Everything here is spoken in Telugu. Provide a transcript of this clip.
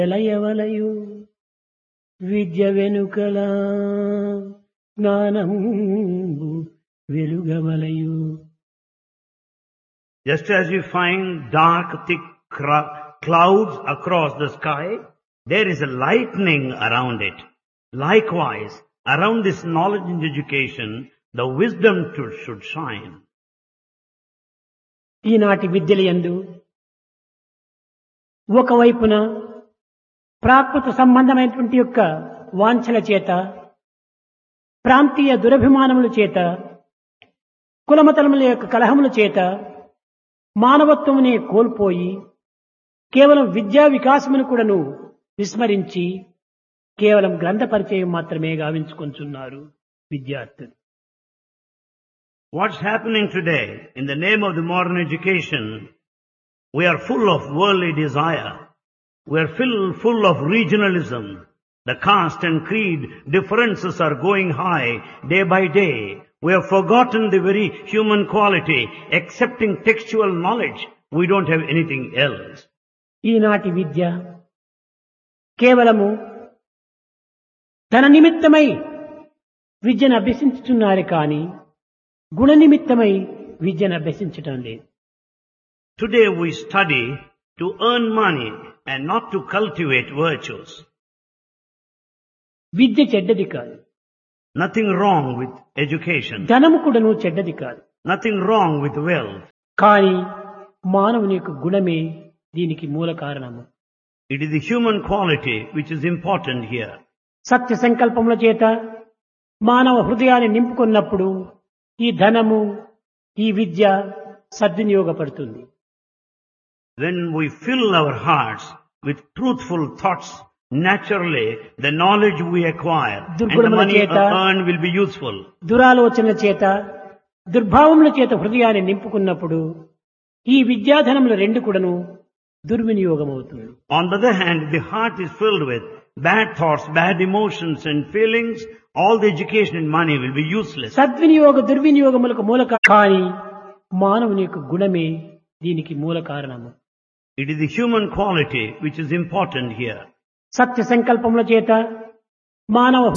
వెలయవలయు విద్య వెనుకల జ్ఞానంబు వెలుగవలయు. Just as you find dark, thick clouds across the sky, there is a lightning around it. Likewise, around this knowledge and education, the wisdom should shine. ఈనాటి విద్యలయందు ఒకవైపున ప్రాకృత సంబంధమైనటువంటి యొక్క వాంఛల చేత, ప్రాంతీయ దురభిమానముల చేత, కులమతలముల యొక్క కలహముల చేత మానవత్వమునే కోల్పోయి కేవలం విద్యా వికాసమును కూడాను విస్మరించి కేవలం గ్రంథ పరిచయం మాత్రమే గావించుకొంచున్నారు విద్యార్థులు. What's happening today in the name of the modern education? We are full of worldly desire. We are full of regionalism. The caste and creed differences are going high day by day. We have forgotten the very human quality. Accepting textual knowledge, we don't have anything else. ఈనాటి విద్య కేవలము ధన నిమిత్తమై విద్యను అభ్యసించుతున్నారు కానీ గుణ నిమిత్తమై విద్యను అభ్యసించటం లేదు. Today we study to earn money and not to cultivate virtues. విద్య చెడ్డది కాదు. Nothing wrong with education. ధనము కూడాను చెడ్డది కాదు. Nothing wrong with wealth. కానీ మానవుని యొక్క గుణమే దీనికి మూల కారణము. It is the human quality which is important here. సత్య సంకల్పముల చేత మానవ హృదయాన్ని నింపుకున్నప్పుడు ఈ ధనము, ఈ విద్య సద్వినియోగపడుతుంది. When we fill our hearts with truthful thoughts, naturally the knowledge we acquire and the money earned will be useful. దురాలోచనల చేత, దుర్భావముల చేత హృదయాన్ని నింపుకున్నప్పుడు ఈ విద్యాధనములు రెండు కూడాను దుర్వినియోగమవుతుంది. On the other hand, the heart is filled with bad thoughts, bad emotions and feelings. All the education and money will be useless. సద్వినియోగ దుర్వినియోగములకు మూల కానీ మానవుని యొక్క గుణమే దీనికి మూల కారణము. It is the human quality which is important here. సత్య సంకల్పముల చేత మానవ